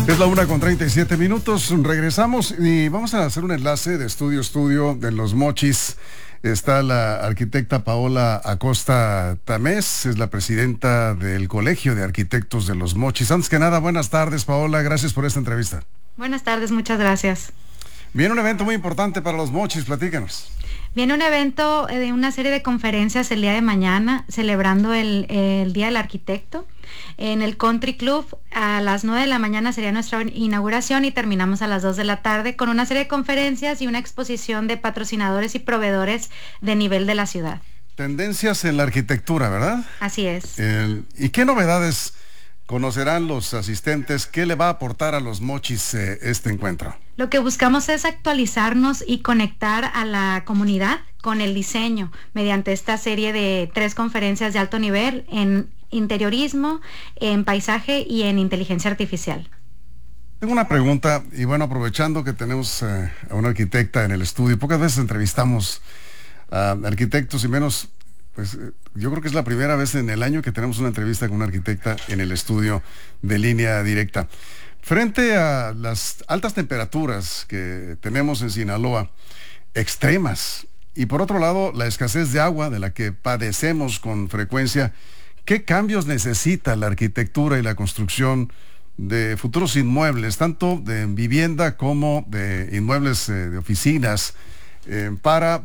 Es la 1:37. Regresamos y vamos a hacer un enlace de estudio de Los Mochis. Está la arquitecta Paola Acosta Tamés, es la presidenta del Colegio de Arquitectos de Los Mochis. Antes que nada, buenas tardes, Paola, gracias por esta entrevista. Buenas tardes, muchas gracias. Viene un evento muy importante para Los Mochis, platícanos. Viene un evento de una serie de conferencias el día de mañana, celebrando el Día del Arquitecto. En el Country Club a las 9 de la mañana sería nuestra inauguración y terminamos a las 2 de la tarde con una serie de conferencias y una exposición de patrocinadores y proveedores de nivel de la ciudad. Tendencias en la arquitectura, ¿verdad? Así es. ¿Y qué novedades conocerán los asistentes? ¿Qué le va a aportar a Los Mochis este encuentro? Lo que buscamos es actualizarnos y conectar a la comunidad con el diseño mediante esta serie de 3 conferencias de alto nivel en interiorismo, en paisaje y en inteligencia artificial. Tengo una pregunta y bueno, aprovechando que tenemos a una arquitecta en el estudio, pocas veces entrevistamos a arquitectos y menos, pues yo creo que es la primera vez en el año que tenemos una entrevista con una arquitecta en el estudio de Línea Directa. Frente a las altas temperaturas que tenemos en Sinaloa, extremas, y por otro lado la escasez de agua de la que padecemos con frecuencia, ¿qué cambios necesita la arquitectura y la construcción de futuros inmuebles, tanto de vivienda como de inmuebles de oficinas, para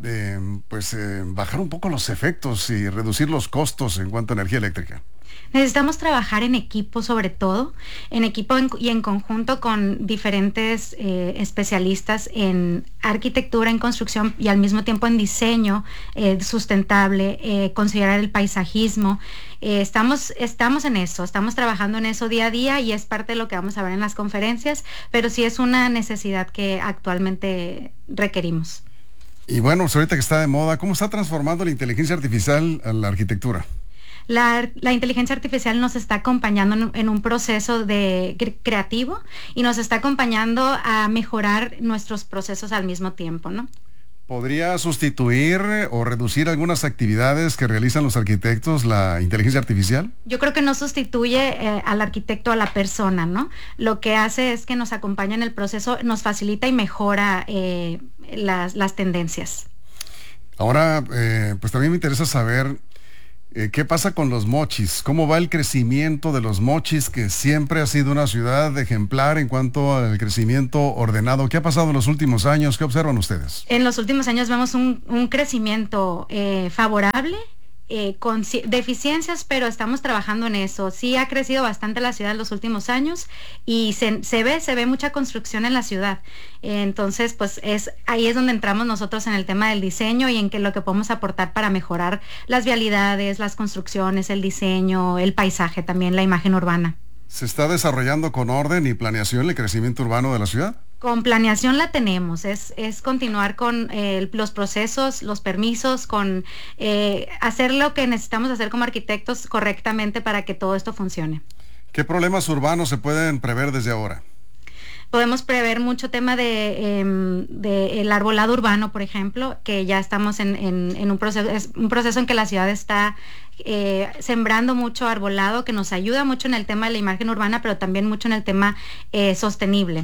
bajar un poco los efectos y reducir los costos en cuanto a energía eléctrica? Necesitamos trabajar en equipo, sobre todo, en equipo y en conjunto con diferentes especialistas en arquitectura, en construcción y al mismo tiempo en diseño sustentable, considerar el paisajismo. Estamos en eso, estamos trabajando en eso día a día y es parte de lo que vamos a ver en las conferencias, pero sí es una necesidad que actualmente requerimos. Y bueno, pues ahorita que está de moda, ¿cómo está transformando la inteligencia artificial a la arquitectura? La inteligencia artificial nos está acompañando en un proceso creativo y nos está acompañando a mejorar nuestros procesos al mismo tiempo, ¿no? ¿Podría sustituir o reducir algunas actividades que realizan los arquitectos la inteligencia artificial? Yo creo que no sustituye al arquitecto, a la persona, ¿no? Lo que hace es que nos acompaña en el proceso, nos facilita y mejora las tendencias. Ahora, pues también me interesa saber ¿qué pasa con Los Mochis? ¿Cómo va el crecimiento de Los Mochis, que siempre ha sido una ciudad ejemplar en cuanto al crecimiento ordenado? ¿Qué ha pasado en los últimos años? ¿Qué observan ustedes? En los últimos años vemos un crecimiento favorable, con deficiencias, pero estamos trabajando en eso. Sí ha crecido bastante la ciudad en los últimos años y se ve mucha construcción en la ciudad. Entonces, pues ahí es donde entramos nosotros en el tema del diseño y en lo que podemos aportar para mejorar las vialidades, las construcciones, el diseño, el paisaje, también la imagen urbana. ¿Se está desarrollando con orden y planeación el crecimiento urbano de la ciudad? Con planeación la tenemos, es continuar con los procesos, los permisos, con hacer lo que necesitamos hacer como arquitectos correctamente para que todo esto funcione. ¿Qué problemas urbanos se pueden prever desde ahora? Podemos prever mucho tema de el arbolado urbano, por ejemplo, que ya estamos en un proceso, es un proceso en que la ciudad está sembrando mucho arbolado, que nos ayuda mucho en el tema de la imagen urbana, pero también mucho en el tema sostenible.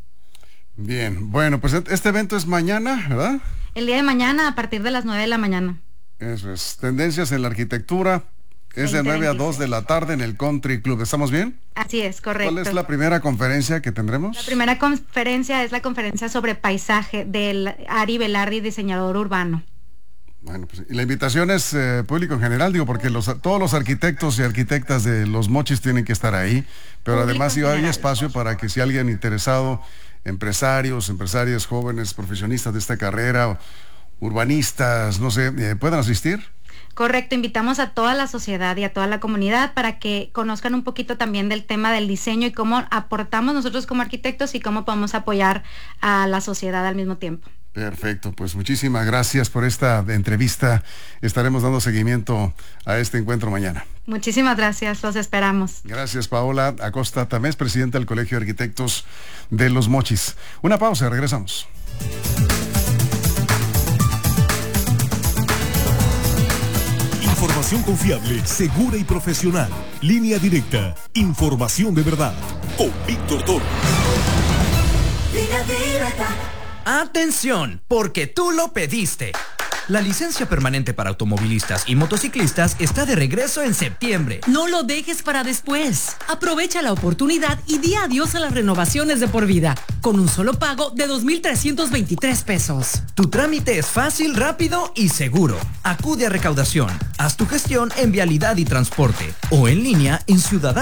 Bien, bueno, pues este evento es mañana, ¿verdad? El día de mañana a partir de las 9 de la mañana. Eso es, tendencias en la arquitectura, es de 9 a 2 de la tarde en el Country Club, ¿estamos bien? Así es, correcto. ¿Cuál es la primera conferencia que tendremos? La primera conferencia es la conferencia sobre paisaje del Ari Velarde, diseñador urbano. Bueno, pues y la invitación es público en general, digo, porque todos los arquitectos y arquitectas de Los Mochis tienen que estar ahí, pero público además hay espacio para que si alguien interesado, empresarias jóvenes, profesionistas de esta carrera, urbanistas, no sé, puedan asistir. Correcto, invitamos a toda la sociedad y a toda la comunidad para que conozcan un poquito también del tema del diseño y cómo aportamos nosotros como arquitectos y cómo podemos apoyar a la sociedad al mismo tiempo. Perfecto, pues muchísimas gracias por esta entrevista. Estaremos dando seguimiento a este encuentro mañana. Muchísimas gracias, los esperamos. Gracias, Paola Acosta Tamés, presidenta del Colegio de Arquitectos de Los Mochis. Una pausa, regresamos. Información confiable, segura y profesional. Línea Directa. Información de verdad. Con Víctor Toro. Línea Directa. Atención, porque tú lo pediste. La licencia permanente para automovilistas y motociclistas está de regreso en septiembre. No lo dejes para después. Aprovecha la oportunidad y di adiós a las renovaciones de por vida, con un solo pago de 2,323 pesos. Tu trámite es fácil, rápido y seguro. Acude a recaudación. Haz tu gestión en Vialidad y Transporte o en línea en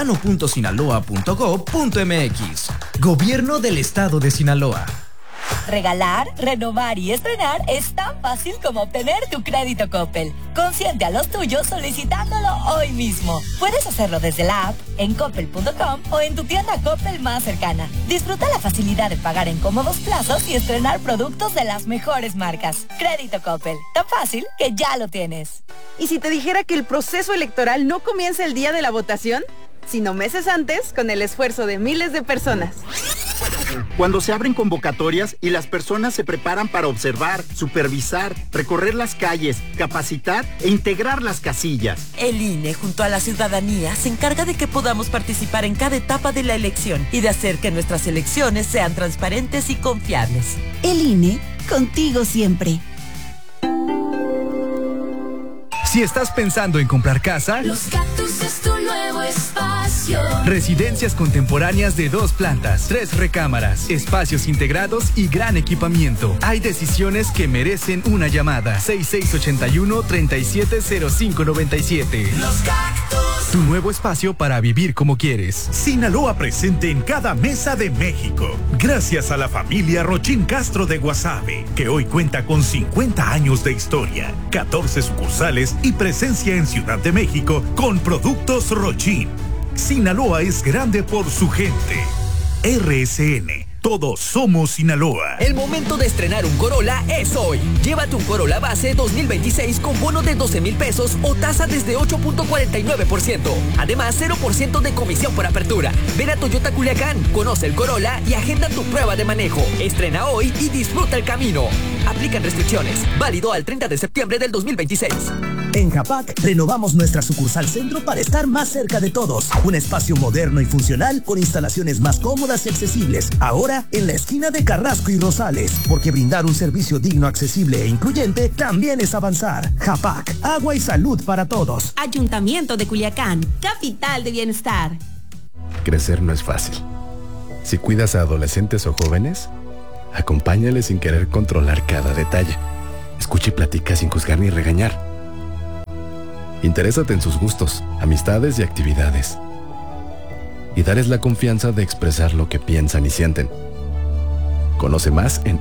ciudadano.sinaloa.gov.mx. Gobierno del Estado de Sinaloa. Regalar, renovar y estrenar es tan fácil como obtener tu crédito Coppel. Consiente a los tuyos solicitándolo hoy mismo. Puedes hacerlo desde la app, en coppel.com o en tu tienda Coppel más cercana. Disfruta la facilidad de pagar en cómodos plazos y estrenar productos de las mejores marcas. Crédito Coppel, tan fácil que ya lo tienes. ¿Y si te dijera que el proceso electoral no comienza el día de la votación, sino meses antes, con el esfuerzo de miles de personas? Cuando se abren convocatorias y las personas se preparan para observar, supervisar, recorrer las calles, capacitar e integrar las casillas. El INE, junto a la ciudadanía, se encarga de que podamos participar en cada etapa de la elección y de hacer que nuestras elecciones sean transparentes y confiables. El INE, contigo siempre. Si estás pensando en comprar casa, Los Cactus es tu nuevo espacio. Residencias contemporáneas de 2 plantas, 3 recámaras, espacios integrados y gran equipamiento. Hay decisiones que merecen una llamada. 6681-370597. Los Cactus. Tu nuevo espacio para vivir como quieres. Sinaloa presente en cada mesa de México. Gracias a la familia Rochín Castro de Guasave, que hoy cuenta con 50 años de historia, 14 sucursales y presencia en Ciudad de México con productos Rochín. Sinaloa es grande por su gente. RSN. Todos somos Sinaloa. El momento de estrenar un Corolla es hoy. Llévate un Corolla base 2026 con bono de 12,000 pesos o tasa desde 8.49%. Además, 0% de comisión por apertura. Ven a Toyota Culiacán, conoce el Corolla y agenda tu prueba de manejo. Estrena hoy y disfruta el camino. Aplican restricciones. Válido al 30 de septiembre del 2026. En Japac, renovamos nuestra sucursal centro para estar más cerca de todos. Un espacio moderno y funcional con instalaciones más cómodas y accesibles. Ahora en la esquina de Carrasco y Rosales, porque brindar un servicio digno, accesible e incluyente también es avanzar. Japac, agua y salud para todos. Ayuntamiento de Culiacán, capital de bienestar. Crecer no es fácil. Si cuidas a adolescentes o jóvenes, acompáñales sin querer controlar cada detalle. Escucha y platica sin juzgar ni regañar. Interésate en sus gustos, amistades y actividades. Y darles la confianza de expresar lo que piensan y sienten. Conoce más en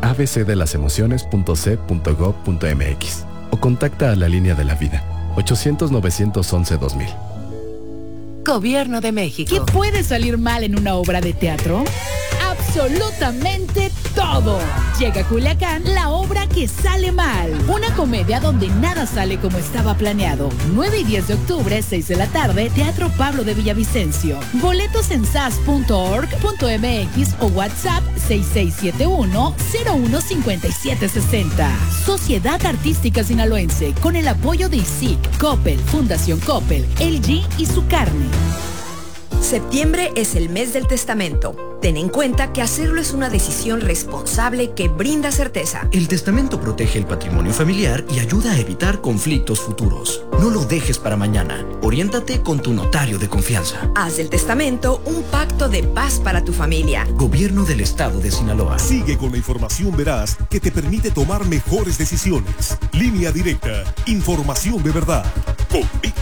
abcdelasemociones.c.gov.mx o contacta a la Línea de la Vida, 800-911-2000. Gobierno de México. ¿Qué puede salir mal en una obra de teatro? Absolutamente todo. Llega a Culiacán la obra que sale mal. Una comedia donde nada sale como estaba planeado. 9 y 10 de octubre, 6 de la tarde, Teatro Pablo de Villavicencio. Boletos en sas.org.mx o WhatsApp 6671-015760. Sociedad Artística Sinaloense, con el apoyo de ISIC, Coppel, Fundación Coppel, LG y Su Carne. Septiembre es el mes del testamento. Ten en cuenta que hacerlo es una decisión responsable que brinda certeza. El testamento protege el patrimonio familiar y ayuda a evitar conflictos futuros. No lo dejes para mañana. Oriéntate con tu notario de confianza. Haz del testamento un pacto de paz para tu familia. Gobierno del Estado de Sinaloa. Sigue con la información veraz que te permite tomar mejores decisiones. Línea Directa. Información de verdad. Con Víctor